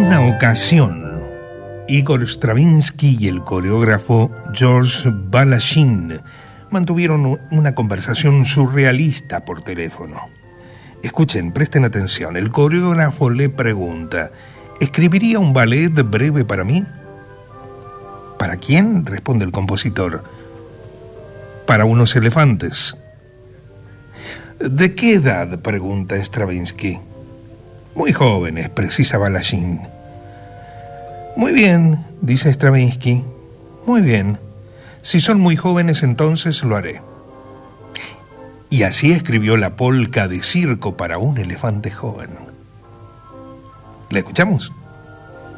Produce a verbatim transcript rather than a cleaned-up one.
una ocasión, Igor Stravinsky y el coreógrafo Georges Balanchine mantuvieron una conversación surrealista por teléfono. Escuchen, presten atención. El coreógrafo le pregunta: ¿escribiría un ballet breve para mí? ¿Para quién?, responde el compositor. Para unos elefantes. ¿De qué edad?, pregunta Stravinsky. Muy jóvenes, precisa Balanchine. Muy bien, dice Stravinsky. Muy bien. Si son muy jóvenes, entonces lo haré. Y así escribió la polca de circo para un elefante joven. ¿La escuchamos?